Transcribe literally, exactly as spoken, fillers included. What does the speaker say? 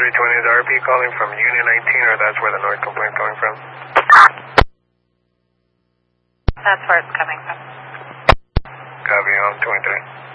three twenty is R P calling from Union nineteen, or that's where the noise complaint's coming from? That's where it's coming from. Copy, on twenty-three.